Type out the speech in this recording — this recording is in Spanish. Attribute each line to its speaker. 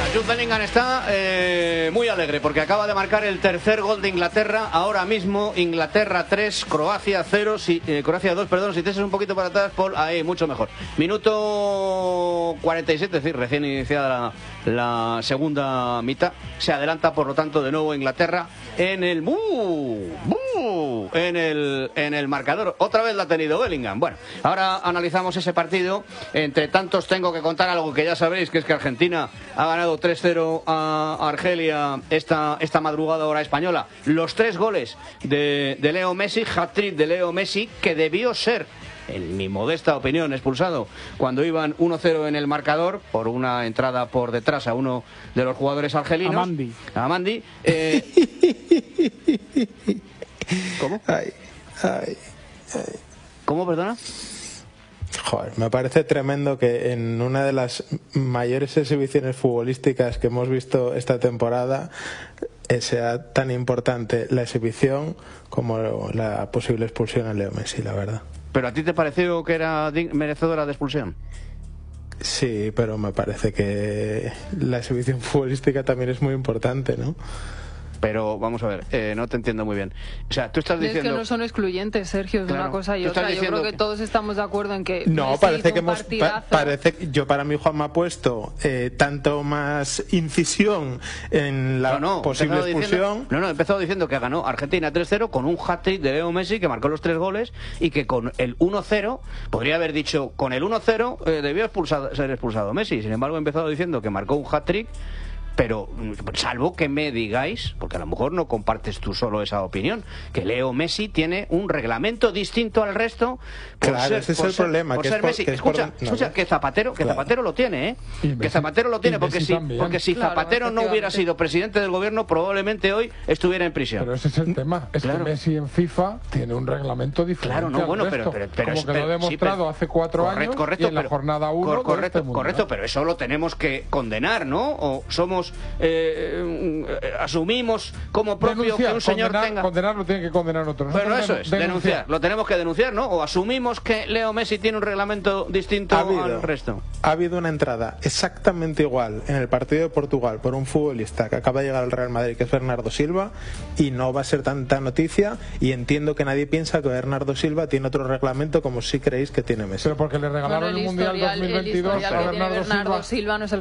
Speaker 1: Jude Bellingham está muy alegre porque acaba de marcar el tercer gol de Inglaterra. Ahora mismo Inglaterra 3, Croacia 0, Croacia 2, perdón, si te echas un poquito para atrás, Paul, ahí, mucho mejor. Minuto 47, es decir, recién iniciada la segunda mitad. Se adelanta, por lo tanto, de nuevo Inglaterra en el en el marcador. Otra vez la ha tenido Bellingham. Bueno, ahora analizamos ese partido. Entre tantos tengo que contar algo que ya sabéis, que es que Argentina ha ganado 3-0 a Argelia esta madrugada hora española. Los 3 goles de Leo Messi, hat-trick de Leo Messi, que debió ser, en mi modesta opinión, expulsado cuando iban 1-0 en el marcador por una entrada por detrás a uno de los jugadores argelinos. Amandi. ¿Cómo?
Speaker 2: Ay.
Speaker 1: ¿Cómo, perdona?
Speaker 2: Joder, me parece tremendo que en una de las mayores exhibiciones futbolísticas que hemos visto esta temporada sea tan importante la exhibición como la posible expulsión a Leo Messi, la verdad.
Speaker 1: ¿Pero a ti te pareció que era merecedora de expulsión?
Speaker 2: Sí, pero me parece que la exhibición futbolística también es muy importante, ¿no?
Speaker 1: Pero vamos a ver, no te entiendo muy bien. O sea, tú estás diciendo...
Speaker 3: Es que no son excluyentes, Sergio, es
Speaker 1: claro,
Speaker 3: una cosa y otra. Yo creo que todos estamos de acuerdo en que
Speaker 2: no,
Speaker 3: Messi
Speaker 2: parece
Speaker 3: hizo
Speaker 2: que
Speaker 3: un partidazo.
Speaker 2: yo para mí Juan me ha puesto tanto más incisión en la posible expulsión.
Speaker 1: He empezado diciendo que ganó Argentina 3-0 con un hat-trick de Leo Messi que marcó los 3 goles y que con el 1-0, podría haber dicho, con el 1-0 debió ser expulsado Messi. Sin embargo, he empezado diciendo que marcó un hat-trick. Pero salvo que me digáis, porque a lo mejor no compartes tú solo esa opinión, que Leo Messi tiene un reglamento distinto al resto.
Speaker 2: Claro, ese es el problema.
Speaker 1: Por ser Messi. Escucha, que Zapatero lo tiene, Que Zapatero lo tiene, porque si Zapatero no hubiera sido presidente del gobierno, probablemente hoy estuviera en prisión.
Speaker 4: Pero ese es el tema, es que Messi en FIFA tiene un reglamento diferente.
Speaker 1: Claro, no, bueno, pero
Speaker 4: como que lo ha demostrado hace 4 años y en la jornada 1
Speaker 1: correcto, pero eso lo tenemos que condenar, ¿no? O somos asumimos como propio que un señor tenga...
Speaker 4: Condenar lo tienen que condenar otros.
Speaker 1: Pero eso es, denunciar. Lo tenemos que denunciar, ¿no? O asumimos que Leo Messi tiene un reglamento distinto al resto.
Speaker 2: Ha habido una entrada exactamente igual en el partido de Portugal por un futbolista que acaba de llegar al Real Madrid, que es Bernardo Silva, y no va a ser tanta noticia, y entiendo que nadie piensa que Bernardo Silva tiene otro reglamento como si creéis que tiene Messi.
Speaker 4: Pero porque le regalaron el Mundial 2022 a Bernardo Silva.
Speaker 3: No es el